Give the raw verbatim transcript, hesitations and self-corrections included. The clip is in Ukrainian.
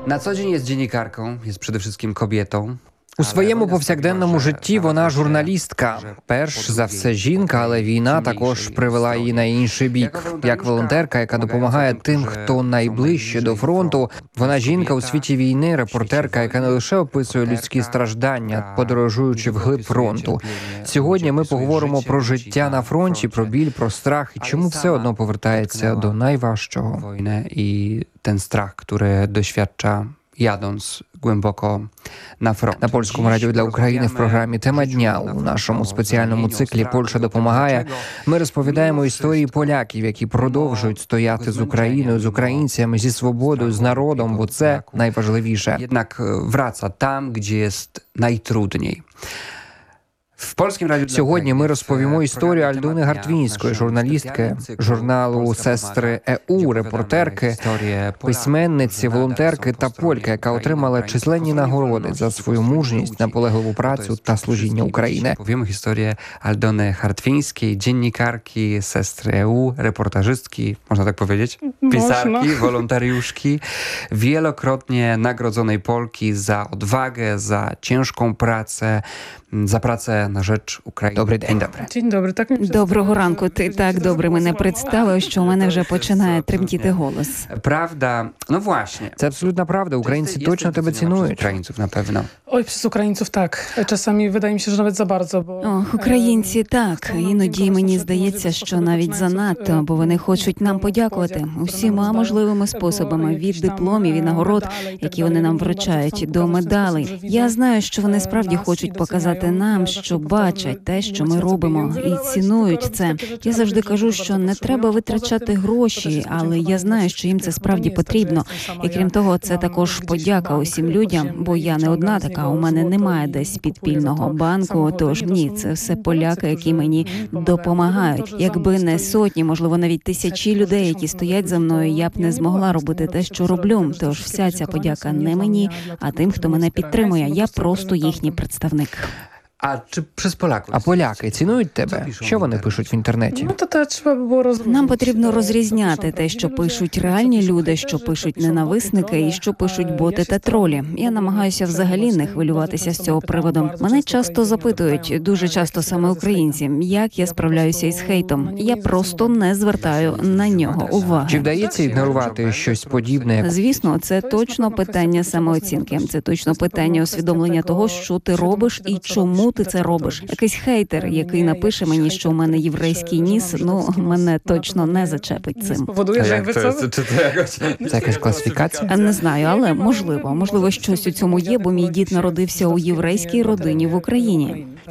Na co dzień jest dziennikarką, jest przede wszystkim kobietą. У своєму повсякденному житті вона журналістка. Перш за все жінка, але війна також привела її на інший бік. Як волонтерка, яка допомагає тим, хто найближче до фронту, вона жінка у світі війни, репортерка, яка не лише описує людські страждання, подорожуючи вглиб фронту. Сьогодні ми поговоримо про життя на фронті, про біль, про страх і чому все одно повертається до найважчого. Wojnę i ten strach, który doświadcza jadąc głęboko na front. На Польському радіо для України в програмі «Тема дня» у нашому спеціальному циклі «Польща допомагає» ми розповідаємо історії поляків, які продовжують стояти з Україною, з українцями, зі свободою, з народом, бо це найважливіше. Jednak wraca tam, gdzie jest najtrudniej. В Польському радіо Сьогодні ми розповімо історію Альдони Гартвінської, журналістки журналу «Сестри ЕУ», репортерки, письменниці, волонтерки та польки, яка отримала численні нагороди за свою мужність, наполегливу працю та служіння Україні. Powiemy historię Aldony Hartwińskiej, dziennikarki, sestry E U, reportażystki, można tak powiedzieć, pisarki, Można. wolontariuszki, wielokrotnie nagrodzonej Polki za odwagę, za ciężką pracę, za pracę на rzecz України. Добрий день. Добре. Dzień dobry, tak mi Доброго ранку. Ти так добре мене представив, що у мене вже починає тремтіти голос. Prawda, no właśnie. Це абсолютна правда. Українці Jesteś- точно jesteś тебе doceniana przez цінують. Ukraińców na pewno. Oj, przez Ukraińców tak. Czasami wydaje mi się, że nawet za bardzo, bo... Ох, українці так. Іноді мені здається, що навіть занадто, бо вони хочуть нам подякувати усіма можливими способами, від дипломів і нагород, які вони нам вручають, до медалей. Я знаю, що вони справді хочуть показати нам, що бачать те, що ми робимо, і цінують це. Я завжди кажу, що не треба витрачати гроші, але я знаю, що їм це справді потрібно. І крім того, це також подяка усім людям, бо я не одна така, у мене немає десь підпільного банку, тож ні, це все поляки, які мені допомагають. Якби не сотні, можливо, навіть тисячі людей, які стоять за мною, я б не змогла робити те, що роблю. Тож вся ця подяка не мені, а тим, хто мене підтримує. Я просто їхній представник. A czy przez Polaków? А поляки цінують тебе? Що вони пишуть в інтернеті? No to to trzeba by było roz... Нам потрібно розрізняти те, що пишуть реальні люди, що пишуть ненависники і що пишуть боти та тролі. Я намагаюся взагалі не хвилюватися з цього приводу. Мене часто запитують, дуже часто саме українці, як я справляюся із хейтом. Я просто не звертаю на нього уваги. Чи вдається ігнорувати щось подібне, як Звісно, це точно питання самооцінки. Це точно питання усвідомлення того, що ти робиш і чому ти це робиш. Якийсь хейтер, який напише мені, що у мене єврейський ніс, ну, мене точно не зачепить цим. Powoduje, że jakby co... Czy to jakoś... це якась класифікація? Не знаю, але можливо. Можливо, щось у цьому є, бо мій дід народився у єврейській родині в Україні.